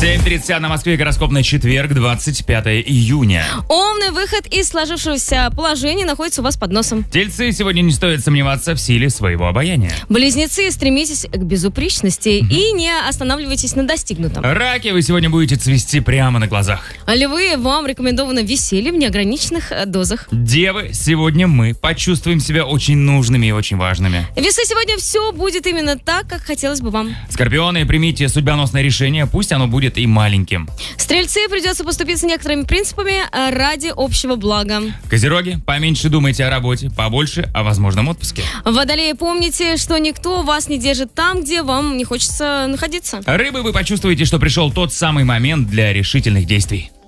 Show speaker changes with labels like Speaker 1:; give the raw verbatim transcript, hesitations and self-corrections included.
Speaker 1: семь тридцать на Москве, гороскоп на четверг, двадцать пятое июня.
Speaker 2: Умный выход из сложившегося положения находится у вас под носом.
Speaker 1: Тельцы, сегодня не стоит сомневаться в силе своего обаяния.
Speaker 2: Близнецы, стремитесь к безупречности и не останавливайтесь на достигнутом.
Speaker 1: Раки, вы сегодня будете цвести прямо на глазах.
Speaker 2: Львы, вам рекомендовано веселье в неограниченных э, дозах.
Speaker 1: Девы, сегодня мы почувствуем себя очень нужными и очень важными.
Speaker 2: Весы, сегодня все будет именно так, как хотелось бы вам.
Speaker 1: Скорпионы, примите судьбоносное решение, пусть оно будет и маленьким.
Speaker 2: Стрельцы, придется поступиться некоторыми принципами э, ради общего блага.
Speaker 1: Козероги, поменьше думайте о работе, побольше о возможном отпуске.
Speaker 2: Водолеи, помните, что никто вас не держит там, где вам не хочется находиться.
Speaker 1: Рыбы, вы почувствуете, что пришел тот самый момент для решительных действий.